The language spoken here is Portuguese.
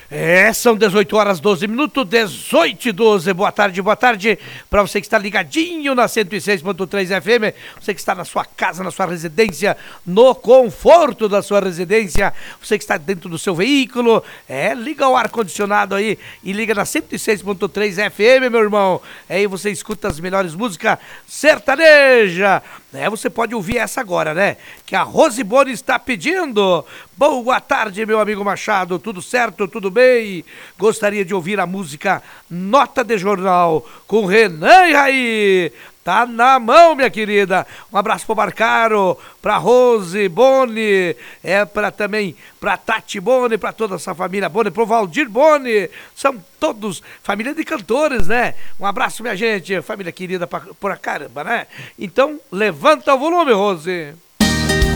São 18 horas 12 minutos, 18 e 12. Boa tarde para você que está ligadinho na 106.3 FM, você que está na sua casa, na sua residência, no conforto da sua residência, você que está dentro do seu veículo, liga o ar-condicionado aí e liga na 106.3 FM, meu irmão. Aí você escuta as melhores músicas sertaneja. Você pode ouvir essa agora, né? Que a Rose Boni está pedindo. Boa tarde, meu amigo Machado, tudo certo, tudo bem? Gostaria de ouvir a música Nota de Jornal com Renan e Raí. Tá na mão, minha querida. Um abraço pro Marcaro, pra Rose Boni, também pra Tati Boni, pra toda essa família Boni, pro Valdir Boni. São todos família de cantores, né? Um abraço, minha gente, família querida por caramba, né? Então, levanta o volume, Rose.